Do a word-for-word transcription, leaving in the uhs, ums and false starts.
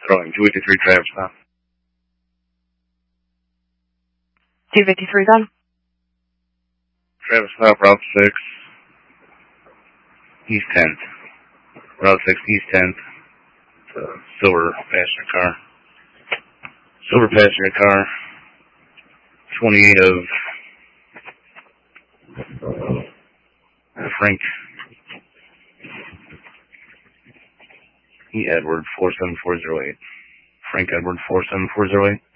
Calling two eighty-three Travis now. two fifty-three done. Travis now, Route six, East tenth. Route six, East tenth. It's a silver passenger car. Silver passenger car. twenty-eight of Frank E. Edward four seven four zero eight. Frank Edward four seven four zero eight.